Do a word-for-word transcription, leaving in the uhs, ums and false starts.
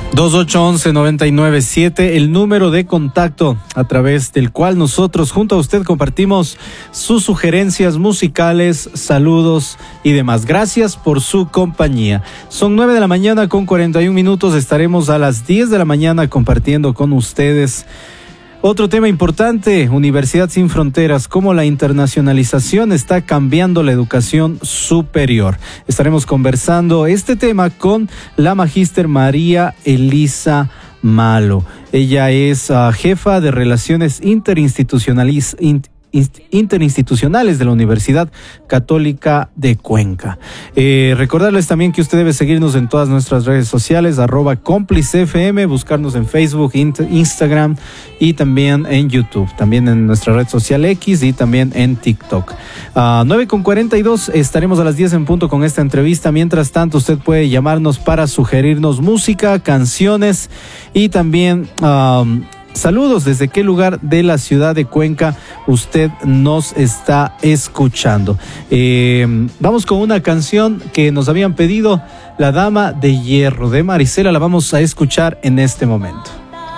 dos ocho once, noventa y nueve siete, el número de contacto a través del cual nosotros junto a usted compartimos sus sugerencias musicales, saludos y demás. Gracias por su compañía. Son nueve de la mañana con cuarenta y un minutos. Estaremos a las diez de la mañana compartiendo con ustedes otro tema importante, Universidad Sin Fronteras, cómo la internacionalización está cambiando la educación superior. Estaremos conversando este tema con la magíster María Elisa Malo. Ella es uh, jefa de Relaciones Interinstitucionales, in, interinstitucionales de la Universidad Católica de Cuenca. Eh, recordarles también que usted debe seguirnos en todas nuestras redes sociales, arroba cómplice F M, buscarnos en Facebook, Instagram y también en YouTube, también en nuestra red social X y también en TikTok. Uh, nueve con cuarenta y dos, estaremos a las diez en punto con esta entrevista. Mientras tanto, usted puede llamarnos para sugerirnos música, canciones y también Um, saludos, desde qué lugar de la ciudad de Cuenca usted nos está escuchando. Eh, vamos con una canción que nos habían pedido, La Dama de Hierro de Marisela, la vamos a escuchar en este momento.